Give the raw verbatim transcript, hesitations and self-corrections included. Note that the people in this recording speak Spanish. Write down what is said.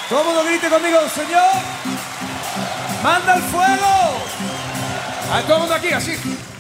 Todo el mundo grite conmigo, Señor. Manda el fuego. A todo el mundo aquí, así.